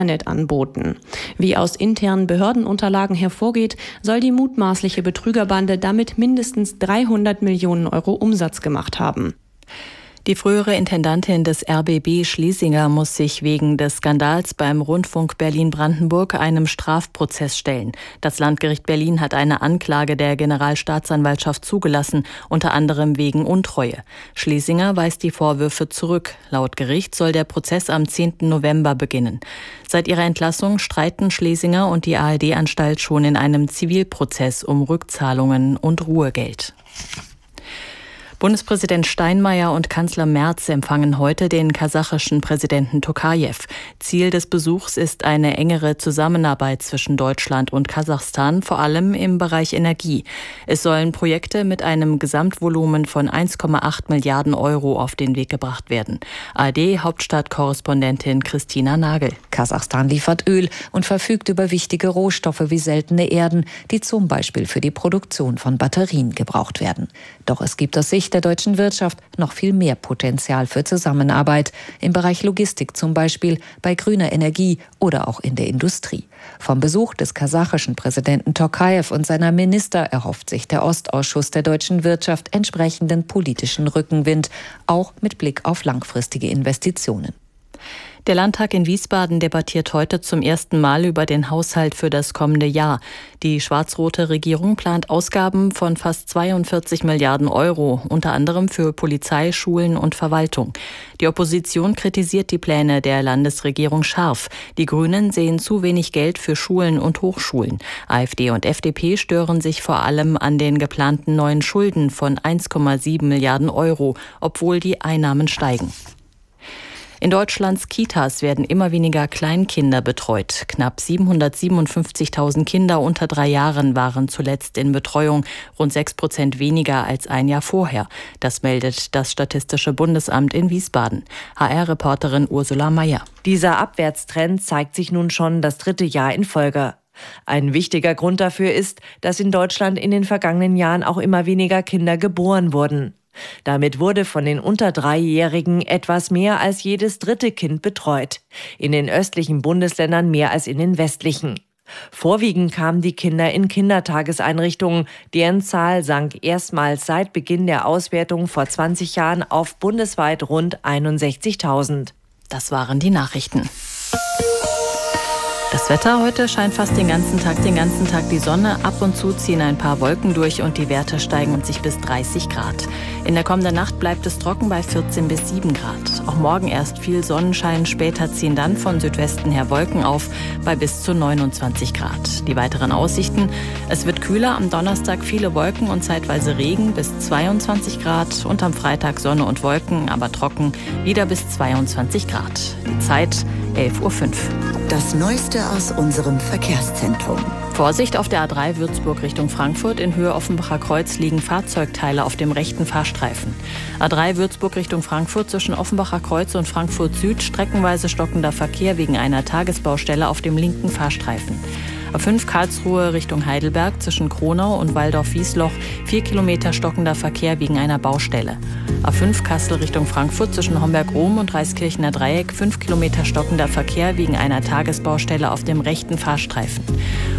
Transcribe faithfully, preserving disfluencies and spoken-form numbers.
Internet anboten. Wie aus internen Behördenunterlagen hervorgeht, soll die mutmaßliche Betrügerbande damit mindestens dreihundert Millionen Euro Umsatz gemacht haben. Die frühere Intendantin des R B B Schlesinger muss sich wegen des Skandals beim Rundfunk Berlin-Brandenburg einem Strafprozess stellen. Das Landgericht Berlin hat eine Anklage der Generalstaatsanwaltschaft zugelassen, unter anderem wegen Untreue. Schlesinger weist die Vorwürfe zurück. Laut Gericht soll der Prozess am zehnten November beginnen. Seit ihrer Entlassung streiten Schlesinger und die A R D-Anstalt schon in einem Zivilprozess um Rückzahlungen und Ruhegeld. Bundespräsident Steinmeier und Kanzler Merz empfangen heute den kasachischen Präsidenten Tokajew. Ziel des Besuchs ist eine engere Zusammenarbeit zwischen Deutschland und Kasachstan, vor allem im Bereich Energie. Es sollen Projekte mit einem Gesamtvolumen von eins Komma acht Milliarden Euro auf den Weg gebracht werden. A R D-Hauptstadtkorrespondentin Christina Nagel. Kasachstan liefert Öl und verfügt über wichtige Rohstoffe wie seltene Erden, die zum Beispiel für die Produktion von Batterien gebraucht werden. Doch es gibt aus Sicht der deutschen Wirtschaft noch viel mehr Potenzial für Zusammenarbeit, im Bereich Logistik zum Beispiel, bei grüner Energie oder auch in der Industrie. Vom Besuch des kasachischen Präsidenten Tokajew und seiner Minister erhofft sich der Ostausschuss der deutschen Wirtschaft entsprechenden politischen Rückenwind, auch mit Blick auf langfristige Investitionen. Der Landtag in Wiesbaden debattiert heute zum ersten Mal über den Haushalt für das kommende Jahr. Die schwarz-rote Regierung plant Ausgaben von fast zweiundvierzig Milliarden Euro, unter anderem für Polizei, Schulen und Verwaltung. Die Opposition kritisiert die Pläne der Landesregierung scharf. Die Grünen sehen zu wenig Geld für Schulen und Hochschulen. AfD und F D P stören sich vor allem an den geplanten neuen Schulden von eins Komma sieben Milliarden Euro, obwohl die Einnahmen steigen. In Deutschlands Kitas werden immer weniger Kleinkinder betreut. Knapp siebenhundertsiebenundfünfzigtausend Kinder unter drei Jahren waren zuletzt in Betreuung, rund sechs Prozent weniger als ein Jahr vorher. Das meldet das Statistische Bundesamt in Wiesbaden. H R-Reporterin Ursula Mayer. Dieser Abwärtstrend zeigt sich nun schon das dritte Jahr in Folge. Ein wichtiger Grund dafür ist, dass in Deutschland in den vergangenen Jahren auch immer weniger Kinder geboren wurden. Damit wurde von den unter Dreijährigen etwas mehr als jedes dritte Kind betreut. In den östlichen Bundesländern mehr als in den westlichen. Vorwiegend kamen die Kinder in Kindertageseinrichtungen. Deren Zahl sank erstmals seit Beginn der Auswertung vor zwanzig Jahren auf bundesweit rund einundsechzigtausend. Das waren die Nachrichten. Das Wetter heute scheint fast den ganzen Tag, den ganzen Tag die Sonne. Ab und zu ziehen ein paar Wolken durch und die Werte steigen sich bis dreißig Grad. In der kommenden Nacht bleibt es trocken bei vierzehn bis sieben Grad. Auch morgen erst viel Sonnenschein, später ziehen dann von Südwesten her Wolken auf bei bis zu neunundzwanzig Grad. Die weiteren Aussichten: Es wird kühler, am Donnerstag viele Wolken und zeitweise Regen bis zweiundzwanzig Grad und am Freitag Sonne und Wolken, aber trocken, wieder bis zweiundzwanzig Grad. Die Zeit elf Uhr fünf. Das Neueste aus unserem Verkehrszentrum. Vorsicht auf der A drei Würzburg Richtung Frankfurt. In Höhe Offenbacher Kreuz liegen Fahrzeugteile auf dem rechten Fahrstreifen. A drei Würzburg Richtung Frankfurt zwischen Offenbacher Kreuz und Frankfurt Süd streckenweise stockender Verkehr wegen einer Tagesbaustelle auf dem linken Fahrstreifen. A fünf Karlsruhe Richtung Heidelberg zwischen Kronau und Waldorf-Wiesloch vier Kilometer stockender Verkehr wegen einer Baustelle. A fünf Kassel Richtung Frankfurt zwischen Homberg-Ohm und Reiskirchener Dreieck fünf Kilometer stockender Verkehr wegen einer Tagesbaustelle auf dem rechten Fahrstreifen.